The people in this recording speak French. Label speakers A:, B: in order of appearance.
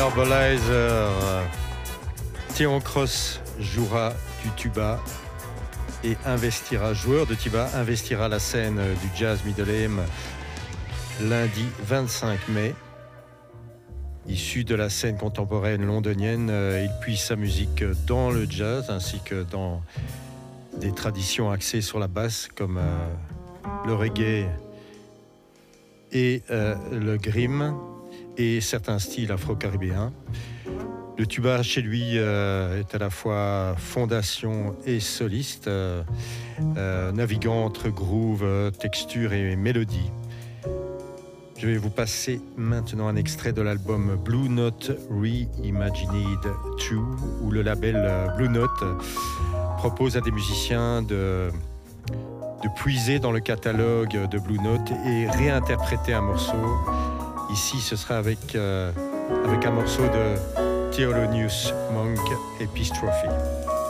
A: Verbalizer. Théon Cross jouera du tuba et joueur de tuba, investira la scène du Jazz Middleham lundi 25 mai. Issu de la scène contemporaine londonienne, il puise sa musique dans le jazz ainsi que dans des traditions axées sur la basse comme le reggae et le grim et certains styles afro-caribéens. Le tuba chez lui est à la fois fondation et soliste, naviguant entre groove, texture et mélodie. Je vais vous passer maintenant un extrait de l'album Blue Note Reimagined 2, où le label Blue Note propose à des musiciens de puiser dans le catalogue de Blue Note et réinterpréter un morceau. Ici, ce sera avec un morceau de Thelonious Monk, Epistrophe.